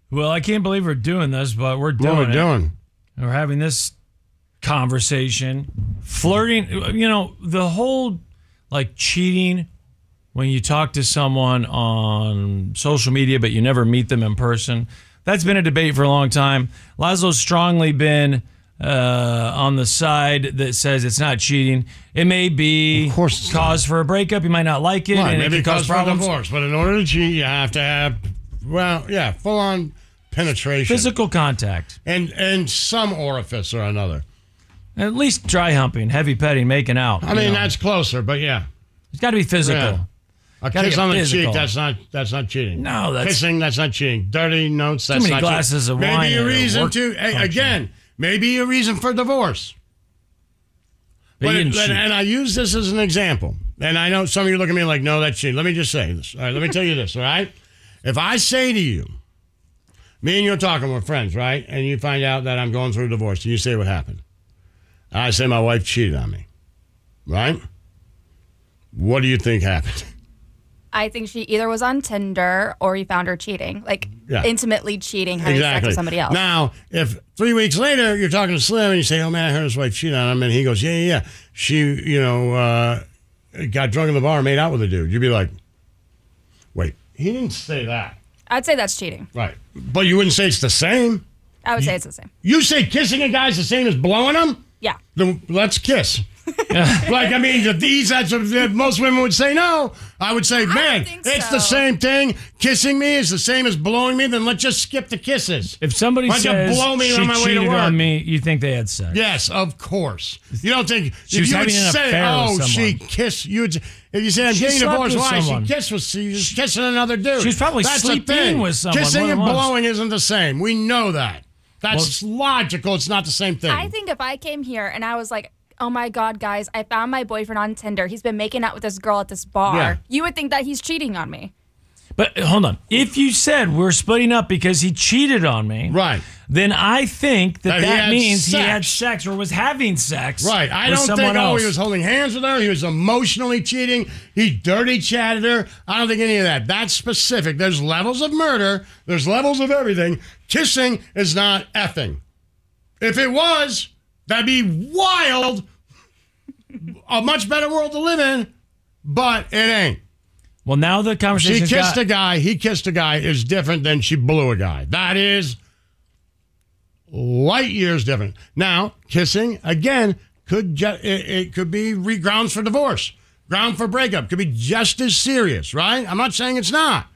Well, I can't believe we're doing this, but we're doing What are we doing? We're having this conversation. Flirting, the whole cheating when you talk to someone on social media but you never meet them in person. That's been a debate for a long time. Laszlo's strongly been on the side that says it's not cheating. It may be cause for a breakup. You might not like it. Right, and maybe it can cause for a problems. divorce. But in order to cheat, you have to have, full-on penetration. Physical contact. And some orifice or another. At least dry humping, heavy petting, making out. I mean, that's closer, but yeah. It's got to be physical. Yeah. A Gotta kiss get on the physical. cheek, that's not cheating. No, that's... Kissing, that's not cheating. Dirty notes, that's Too many not glasses cheating. of wine Maybe a and a reason work to, again, maybe a reason for divorce. And I use this as an example. And I know some of you look at me like, no, that's cheating. Let me just say this. All right, let me tell you this, all right? If I say to you, me and you are talking, we're friends, right? And you find out that I'm going through a divorce, and you say what happened. I say my wife cheated on me, right? What do you think happened? I think she either was on Tinder or he found her cheating, intimately cheating, having sex with somebody else. Now, if 3 weeks later you're talking to Slim and you say, oh man, I heard his wife cheated on him, and he goes, yeah. She, got drunk in the bar and made out with a dude. You'd be like, wait, he didn't say that. I'd say that's cheating. Right. But you wouldn't say it's the same. I would say it's the same. You say kissing a guy's the same as blowing him? Yeah. Then let's kiss. That's what most women would say no. I would say, man, it's the same thing. Kissing me is the same as blowing me. Then let's just skip the kisses. If somebody says blow me she on my way to cheated work. on me, you think they had sex? Yes, of course. You don't think She was if you would having an say, affair with oh, she someone. kissed you. If you say I'm She getting slept divorced, with why? someone. She was kissing another dude. She was probably That's the sleeping thing. with someone Kissing more and than once. blowing isn't the same. We know that. That's logical. It's not the same thing. I think if I came here and I was like, oh my God, guys, I found my boyfriend on Tinder. He's been making out with this girl at this bar. Yeah. You would think that he's cheating on me. But hold on. If you said we're splitting up because he cheated on me, right, then I think that means sex. he had sex or was having sex. Right. I with don't someone think, else. he was holding hands with her. He was emotionally cheating. He dirty chatted her. I don't think any of that. That's specific. There's levels of murder. There's levels of everything. Kissing is not effing. If it was, that'd be wild. A much better world to live in, but it ain't. Well, now the conversation. She kissed a guy, he kissed a guy is different than she blew a guy. That is light years different. Now, kissing, again, could be grounds for divorce, ground for breakup, could be just as serious, right? I'm not saying it's not.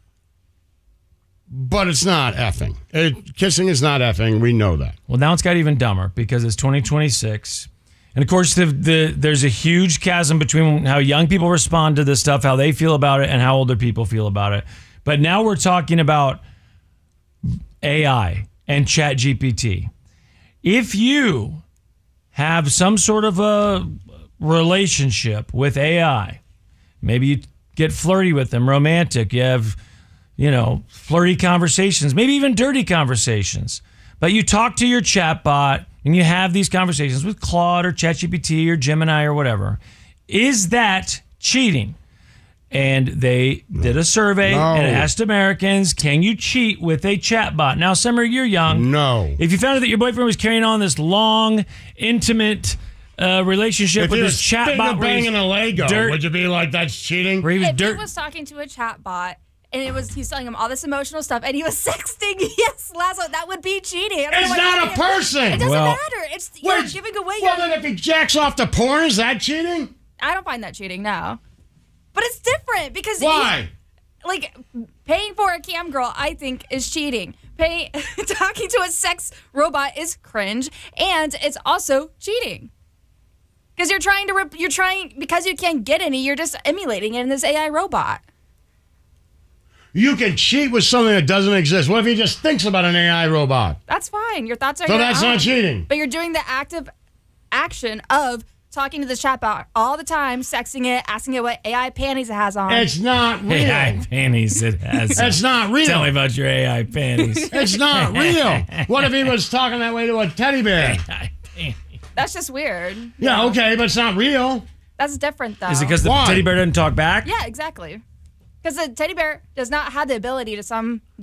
But it's not effing. Kissing is not effing. We know that. Well, now it's got even dumber because it's 2026. And of course, there's a huge chasm between how young people respond to this stuff, how they feel about it, and how older people feel about it. But now we're talking about AI and ChatGPT. If you have some sort of a relationship with AI, maybe you get flirty with them, romantic, you have, flirty conversations, maybe even dirty conversations, but you talk to your chatbot and you have these conversations with Claude or ChatGPT or Gemini or whatever, is that cheating? And they did a survey and asked Americans, can you cheat with a chatbot? Now, Summer, you're young. No. If you found out that your boyfriend was carrying on this long, intimate relationship with this chatbot, banging a Lego, would you be like, that's cheating? Where he was If he was talking to a chatbot and he's telling him all this emotional stuff and he was sexting, yes, Laszlo, that would be cheating. It's not a person. It doesn't matter. You're giving away Well, then if he jacks off to porn, is that cheating? I don't find that cheating, no. But it's different because... Why? Paying for a cam girl, I think, is cheating. Talking to a sex robot is cringe, and it's also cheating. Because because you can't get any, you're just emulating it in this AI robot. You can cheat with something that doesn't exist. What if he just thinks about an AI robot? That's fine. Your thoughts are So that's not cheating. But you're doing the active action of talking to the chatbot all the time, sexting it, asking it what AI panties it has on. It's not real. AI panties it has. It's not real. Tell me about your AI panties. It's not real. What if he was talking that way to a teddy bear? That's just weird. Yeah, okay, but it's not real. That's different, though. Is it because the teddy bear doesn't talk back? Yeah, exactly. Because the teddy bear does not have the ability to some